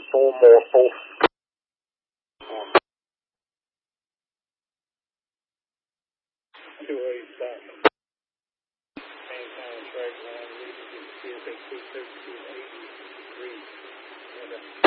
soul morsel. Two-way stop. Maintain track line, leading to CSX 232 83.